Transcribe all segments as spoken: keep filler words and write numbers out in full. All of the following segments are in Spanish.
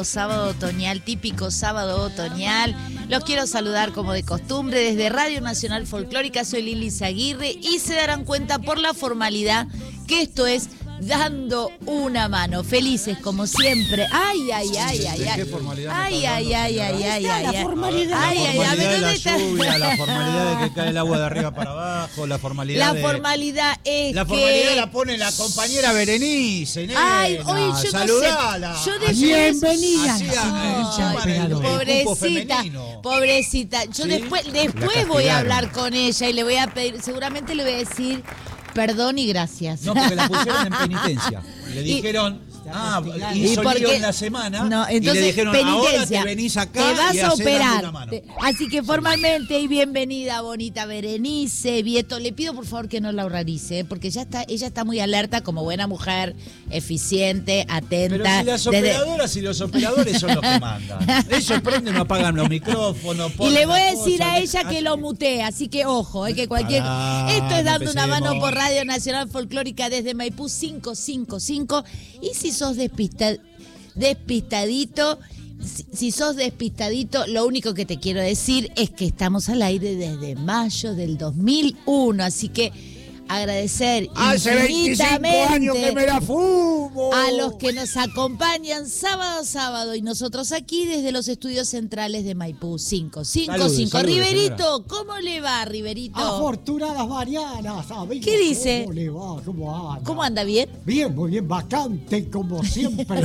sábado, sábado otoñal, típico sábado otoñal. Los quiero saludar como de costumbre desde Radio Nacional Folclórica. Soy Lili Zaguirre y se darán cuenta por la formalidad que esto es Dando una Mano. Felices como siempre. Ay, ay, ay, ay, ay. Ay, ay, ay, ay, ay, ay. La formalidad. Ay, ay, La a ver, formalidad de ¿dónde la está? lluvia, la formalidad de que cae el agua de arriba para abajo, la formalidad La de... formalidad es La que... formalidad la pone la compañera Berenice, nena. Ay, oye, yo saludala. no sé. Yo después... Bienvenida. Así, Ay, eh, ya, el- el cupo Pobrecita, femenino. pobrecita. Yo ¿Sí? después, La después voy a castigaron. hablar con ella y le voy a pedir, seguramente le voy a decir perdón y gracias. No, porque la pusieron en penitencia. Le Y- dijeron, ah, ¿Y hizo por lío qué? en la semana. No, y entonces, le dijeron, ahora penitencia. te venís acá Te vas y a hacés dando operar. una mano. Te- Así que formalmente y bienvenida, bonita Berenice, Vieto. Le pido por favor que no la horrorice, ¿eh? Porque ya está, ella está muy alerta como buena mujer, eficiente, atenta. Pero si las desde- operadoras y los operadores son los que mandan. Ellos prenden o apagan los micrófonos. Y ponen le voy la a decir cosa, a ella hacen- que lo mutee, así que ojo, es que cualquier... Pará, Esto es no Dando una Mano empecemos. por Radio Nacional Folclórica desde Maipú cinco cinco cinco. Y si sos despista- despistadito, si, si sos despistadito, lo único que te quiero decir es que estamos al aire desde mayo del dos mil uno, así que agradecer Hace veinticinco años que me la fumo. a los que nos acompañan sábado a sábado y nosotros aquí desde los estudios centrales de Maipú cinco cinco cinco. Saludos, saludos, Riverito, ¿cómo le va, Riverito? Afortunadas Marianas, amigas. ¿Qué dice? ¿Cómo le va? ¿Cómo anda? ¿Cómo anda? ¿Bien? Bien, muy bien, bastante como siempre.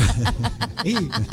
Y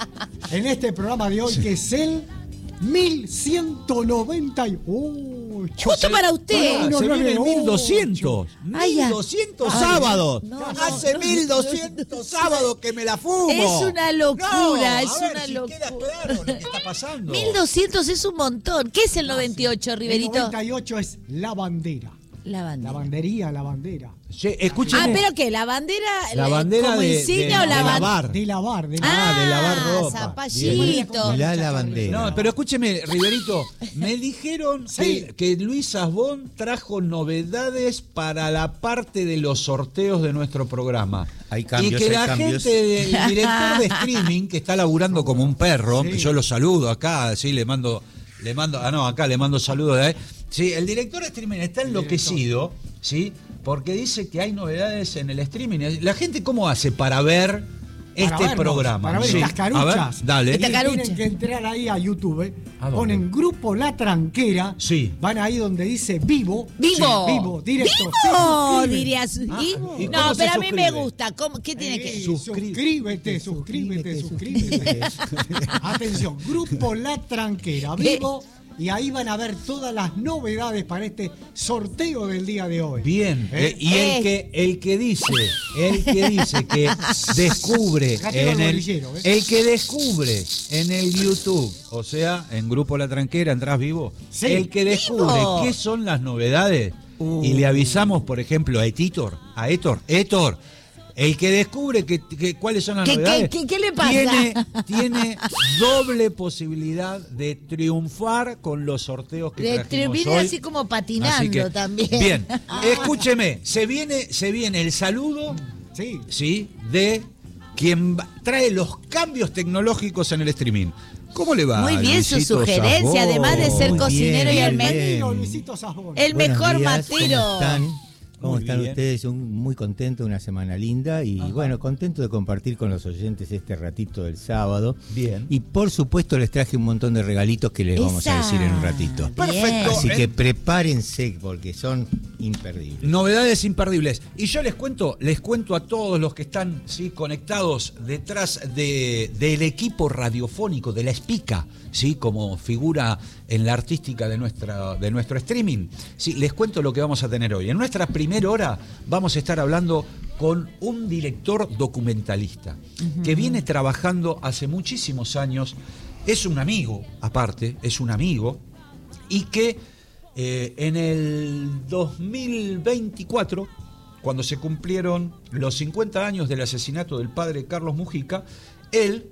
en este programa de hoy, que es el mil ciento noventa y uno. Justo para usted. Ah, no, Se no, viene el no, mil doscientos. Ay, ya. mil doscientos Ay, sábados. no, no, Hace no, mil no, doscientos sábados que me la fumo. Es una locura, No, es a ver una si locura. queda claro lo que está pasando. mil doscientos es un montón. ¿Qué es el noventa y ocho, El Riverito? noventa y ocho es la bandera. La bandera. La bandería, la bandera. Sí, escúcheme. Ah, pero ¿qué? ¿La bandera? La bandera como de- insignia de- o la de bandera? lavar. De lavar, de lavar. Ah, de lavar Ah, ropa. zapallito. La lavandera. No, pero escúcheme, Riverito, me dijeron Sí. que, que Luis Asbón trajo novedades para la parte de los sorteos de nuestro programa. Hay cambios, y que hay la cambios. gente del director de streaming, que está laburando como un perro, Sí. que yo lo saludo acá, sí, le mando, le mando, ah no, acá le mando saludos de ahí. Sí, el director de streaming está enloquecido, sí, porque dice que hay novedades en el streaming. La gente, ¿cómo hace para ver Para este vernos, programa? Para ver Sí. estas A ver, caruchas. dale. Esta Y carucha. tienen que entrar ahí a YouTube, ¿A dónde? ponen Grupo La Tranquera, Sí. van ahí donde dice vivo. ¡Vivo! Sí, vivo, directo. ¡Vivo! Se suscriben. Dirías. ¿Y? Ah, ¿y cómo No, se pero a mí me suscribe? gusta. ¿Cómo? ¿Qué tiene que...? Sí, Suscríbete, suscríbete, suscríbete, suscríbete. Atención, Grupo La Tranquera, ¿Qué? vivo. Y ahí van a ver todas las novedades para este sorteo del día de hoy. Bien, ¿Eh? eh, y Eh. el que el que dice, el que dice que descubre Gatero en el bolillero, ¿eh? el que descubre en el YouTube, o sea, en Grupo La Tranquera, entras vivo, Sí. el que descubre ¡Vivo! qué son las novedades Uh. y le avisamos, por ejemplo, a Etitor, a Héctor, Héctor, el que descubre que, que- cuáles son las ¿Qué- qué- novedades, qué- qué le pasa? Tiene, tiene doble posibilidad de triunfar con los sorteos que De trajimos viene hoy. así como patinando Así que, también. Bien, escúcheme, se viene, se viene el saludo, Sí. ¿sí? De quien va- trae los cambios tecnológicos en el streaming. ¿Cómo le va? Muy bien su Luisito sugerencia, Sabor? además de ser Muy cocinero bien, y el, muy me- bien. Bienvenido, Luisito Sazón. el Buenos mejor días, matero. ¿Cómo están? ¿Cómo Muy están bien. ustedes? Un- muy contento, una semana linda y bueno, contento de compartir con los oyentes este ratito del sábado. Bien. Y por supuesto les traje un montón de regalitos que les vamos a decir en un ratito. Perfecto. Así Eh. que prepárense porque son imperdibles. Novedades imperdibles. Y yo les cuento, les cuento a todos los que están ¿sí? conectados detrás de, del equipo radiofónico, de la Espica, ¿sí? como figura en la artística de, nuestra, de nuestro streaming. ¿Sí? Les cuento lo que vamos a tener hoy. En nuestra primera hora vamos a estar hablando con un director documentalista uh-huh. que viene trabajando hace muchísimos años. Es un amigo, aparte, es un amigo, y que eh, en el dos mil veinticuatro, cuando se cumplieron los cincuenta años del asesinato del padre Carlos Mujica, él,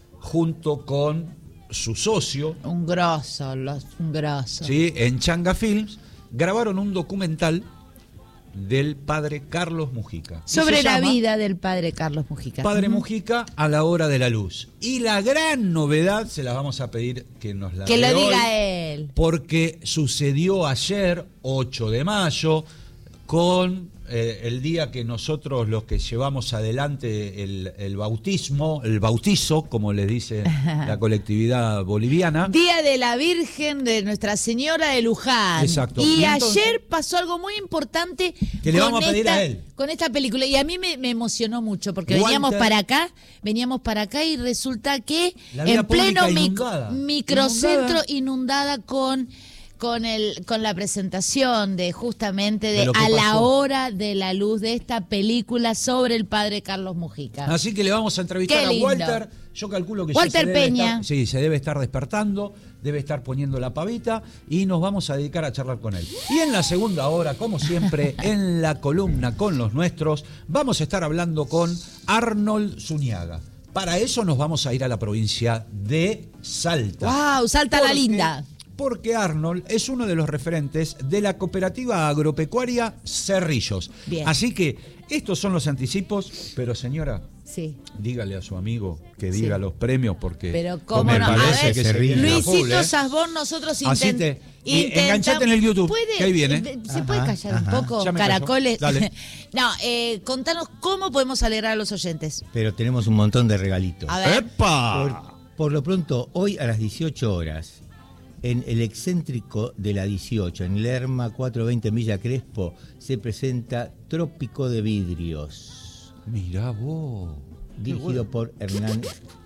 junto con su socio, Un grosso, los, un grosso. ¿sí? en Changa Films, grabaron un documental del padre Carlos Mujica. Y Sobre se la llama vida del padre Carlos Mujica. Padre Mujica a la hora de la luz. Y la gran novedad, se la vamos a pedir que nos la Que dé lo hoy, diga él. porque sucedió ayer, ocho de mayo, con eh, el día que nosotros los que llevamos adelante el, el bautismo, el bautizo, como le dice la colectividad boliviana. Día de la Virgen de Nuestra Señora de Luján. Exacto. Y, Y entonces, ayer pasó algo muy importante que le con vamos a pedir esta, a él. con esta película. Y a mí me, me emocionó mucho porque Walter, veníamos para acá, veníamos para acá y resulta que La vía en pleno pública mic- inundada. microcentro inundada con con el con la presentación de justamente de, De lo que A la pasó. hora de la luz de esta película sobre el padre Carlos Mujica. Así que le vamos a entrevistar Qué a lindo. Walter. Yo calculo que ya Walter se debe Peña. estar- sí, se debe estar despertando, debe estar poniendo la pavita y nos vamos a dedicar a charlar con él. Y en la segunda hora, como siempre, en la columna con los nuestros, vamos a estar hablando con Arnold Zuniaga. Para eso nos vamos a ir a la provincia de Salta. ¡Wow! Salta la Porque- linda. Porque Arnold es uno de los referentes de la cooperativa agropecuaria Cerrillos. Bien. Así que estos son los anticipos, pero señora, Sí. dígale a su amigo que diga Sí. los premios porque Pero cómo me no, a parece ver, que se viene a Luisito full, ¿eh? Sasbón, nosotros Así intent- te- y intentamos- enganchate en el YouTube, ¿Puede- que ahí viene. eh, ¿Se puede Ajá, callar ajá. un poco, Ya me callo. caracoles? Dale. No, eh, contanos cómo podemos alegrar a los oyentes. Pero tenemos un montón de regalitos. A ver. ¡Epa! Por, por lo pronto, hoy a las dieciocho horas, en el excéntrico de la dieciocho, en Lerma cuatrocientos veinte en Villa Crespo, se presenta Trópico de Vidrios, Mirá vos. dirigido por Hernán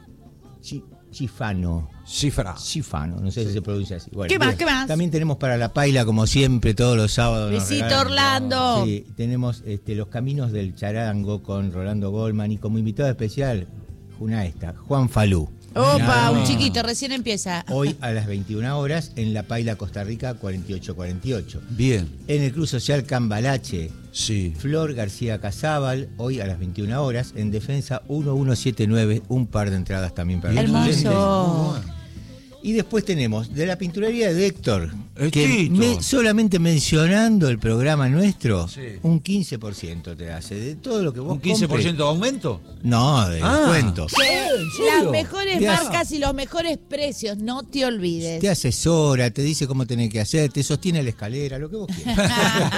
Chi- Chifano. Cifra. Chifano, no sé si se pronuncia así. Bueno, ¿Qué más, bien. qué más? También tenemos para la paila, como siempre, todos los sábados. nos Luisito regalan- Orlando. Sí, tenemos este, Los Caminos del Charango con Rolando Goldman y como invitado especial, una esta, Juan Falú. Opa, Nada un más. chiquito, recién empieza. Hoy a las veintiuna horas en La Paila, Costa Rica, cuarenta y ocho cuarenta y ocho. Bien. En el Club Social Cambalache, Sí. Flor García Casábal, hoy a las veintiuna horas, en Defensa mil ciento setenta y nueve, un par de entradas también para los oyentes. Hermoso. Y después tenemos de la pinturería de Héctor, El que Tito. me- solamente mencionando el programa nuestro, Sí. un quince por ciento te hace de todo lo que vos ¿Un quince por ciento compres. de aumento? No, de Ah. descuento. Que ¿En serio? las mejores ¿Qué hace? marcas y los mejores precios, no te olvides. Te asesora, te dice cómo tenés que hacer, te sostiene la escalera, lo que vos quieras.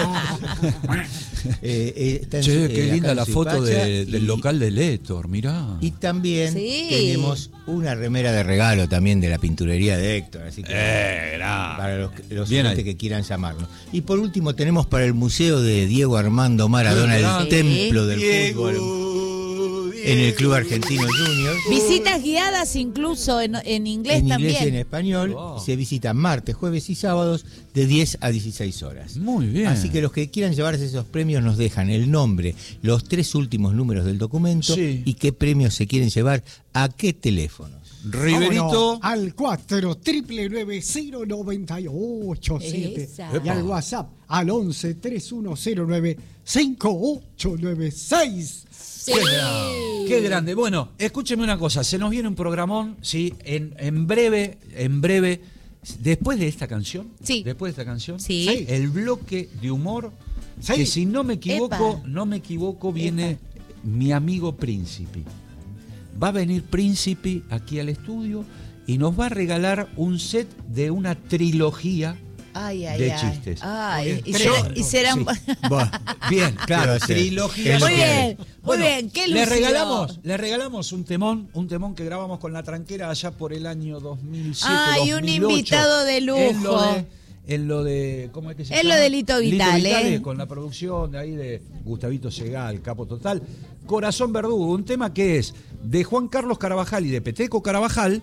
Eh, eh, está en Che, su- qué eh, linda acá en la foto Suipacha de- y- del local de Héctor, mirá. Y también Sí. tenemos una remera de regalo también de la pinturería de Héctor, así que Eh, gra- para los, los Bien oyentes ahí. que quieran llamarnos. Y por último tenemos para el Museo de Diego Armando Maradona, Qué el grande. templo del Diego, fútbol, Diego. en el Club Argentino Junior. Visitas guiadas incluso en, en inglés En también. inglés y en español. Wow. Se visitan martes, jueves y sábados de diez a dieciséis horas. Muy bien. Así que los que quieran llevarse esos premios nos dejan el nombre, los tres últimos números del documento Sí. y qué premios se quieren llevar, a qué teléfonos. Riverito. Vámonos al cuatro nueve nueve cero nueve ocho siete Esa. y al WhatsApp al once tres uno cero nueve cinco ocho nueve seis. Sí. Qué grande, qué grande. Bueno, escúcheme una cosa, se nos viene un programón, sí, en, en breve, en breve, después de esta canción, Sí. después de esta canción, Sí. el bloque de humor, Sí. que si no me equivoco, Epa. no me equivoco, viene mi amigo Príncipe. Va a venir Príncipe aquí al estudio y nos va a regalar un set de una trilogía. Ay, ay, de ay. chistes. Ay, y, Tres. será- y serán. Sí. Buah, Bien, claro, ¿qué va a hacer? trilogía. Es lo Muy que hay. bien, muy Bueno, bien. Qué le lúcido. regalamos, le regalamos un temón, un temón que grabamos con La Tranquera allá por el año dos mil siete, Ay, un dos mil ocho. invitado de lujo. En lo de, en lo de ¿cómo es que se En llama? lo de Lito Vitale, Vitale, ¿eh? con la producción de ahí de Gustavito Segal, capo total. Corazón Verdugo, un tema que es de Juan Carlos Carabajal y de Peteco Carabajal,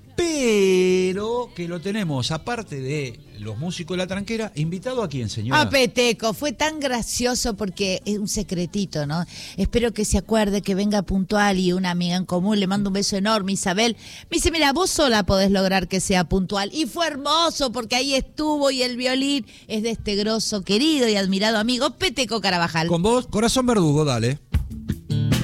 pero que lo tenemos, aparte de los músicos de La Tranquera, invitado a quién, señora. Ah, Peteco, fue tan gracioso porque es un secretito, ¿no? Espero que se acuerde que venga puntual y una amiga en común, le mando un beso enorme, Isabel. Me dice, mira, vos sola podés lograr que sea puntual. Y fue hermoso porque ahí estuvo y el violín es de este grosso, querido y admirado amigo, Peteco Carabajal. Con vos, Corazón Verdugo, dale.